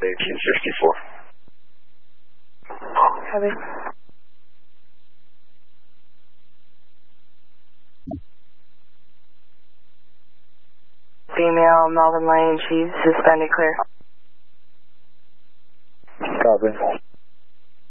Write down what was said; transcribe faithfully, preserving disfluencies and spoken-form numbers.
eighteen sixty-four. Heavy. Female, Melvin Lane, she's suspended clear. Copy.